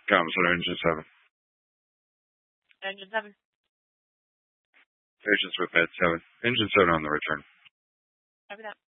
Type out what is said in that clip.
Comms on Engine 7. Engine 7. Agents with Med 7. Engine 7 on the return. Copy that.